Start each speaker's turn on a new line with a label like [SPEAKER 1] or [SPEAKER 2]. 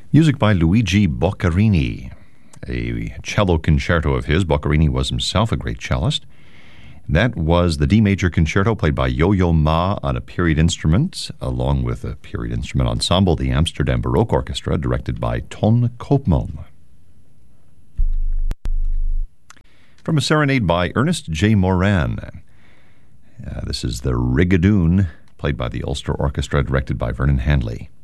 [SPEAKER 1] Music by Luigi Boccherini, a cello concerto of his. Boccherini was himself a great cellist. That was the D major concerto played by Yo-Yo Ma on a period instrument, along with a period instrument ensemble, the Amsterdam Baroque Orchestra, directed by Ton Koopman. From a serenade by Ernest J. Moran. This is the Rigadoon, played by the Ulster Orchestra, directed by Vernon Handley.